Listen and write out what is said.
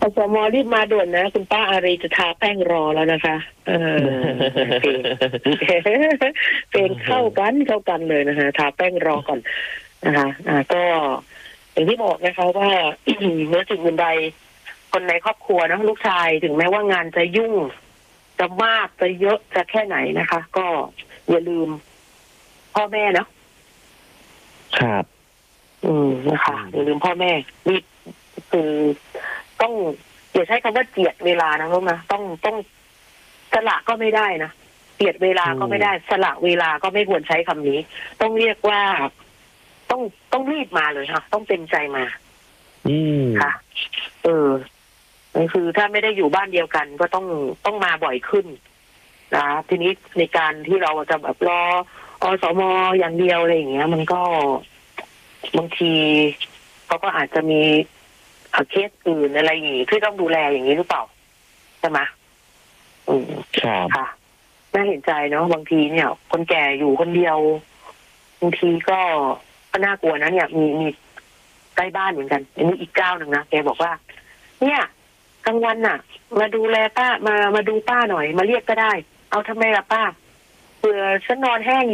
อสมรีบมาด่วนนะคุณป้าอารีจะทาแป้งรอแล้วนะคะเพลงเข้ากันเลยนะคะทาแป้งรอก่อนนะคะก็อย่างที่บอกนะคะว่า เมื่อถึงวันใดคนในครอบครัวนะลูกชายถึงแม้ว่างานจะยุ่งจะมากจะเยอะจะแค่ไหนนะคะก็อย่าลืมพ่อแม่นะครับนะคะอย่าลืมพ่อแม่นี่คือต้องอย่าใช้คำว่าเจียดเวลานะลูกนะต้องสละก็ไม่ได้นะเจียดเวลาก็ไม่ได้สละเวลาก็ไม่ควรใช้คำนี้ต้องเรียกว่าต้องรีบมาเลยค่ะต้องเต็มใจมาค่ะคือถ้าไม่ได้อยู่บ้านเดียวกันก็ต้องมาบ่อยขึ้นนะทีนี้ในการที่เราจะแบบรออสมอย่างเดียวอะไรอย่างเงี้ยมันก็บางทีเขาก็อาจจะมีเคสอื่นอะไรอย่างงี้ที่ต้องดูแลอย่างนี้หรือเปล่าใช่ไหมค่ะน่าเห็นใจเนาะบางทีเนี่ยคนแก่อยู่คนเดียวบางทีก็น่ากลัวนะเนี่ยมีใกล้บ้านเหมือนกันอันนี้อีกเจ้าหนึ่งนะแกบอกว่าเนี่ยกลางวันน่ะมาดูแลป้ามาดูป้าหน่อยมาเรียกก็ได้เอาทำไมล่ะป้าเผื่อฉันนอนแห้ง